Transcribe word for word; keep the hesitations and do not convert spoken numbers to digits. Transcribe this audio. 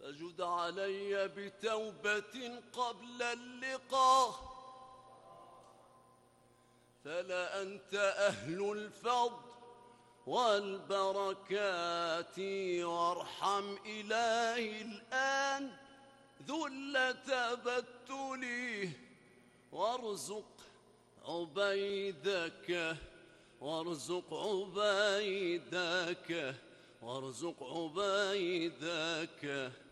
أجد علي بتوبة قبل اللقاء، فلا أنت أهل الفضل والبركات، وارحم إلهي الآن ذل تبتلي، وارزق عبيدك وارزق عبيدك وارزق عبيدك